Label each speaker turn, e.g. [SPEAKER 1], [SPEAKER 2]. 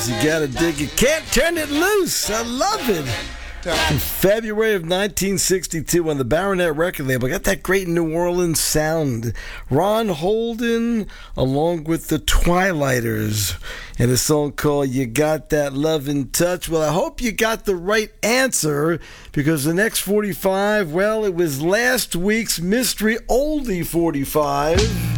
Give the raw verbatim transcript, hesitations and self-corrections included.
[SPEAKER 1] is. You gotta dig it. Can't turn it loose. I love it. In February of nineteen sixty-two on the Baronet record label. Got that great New Orleans sound. Ron Holden along with the Twilighters and a song called You Got That Lovin' Touch. Well, I hope you got the right answer because the next forty-five, well, it was last week's Mystery Oldie forty-five.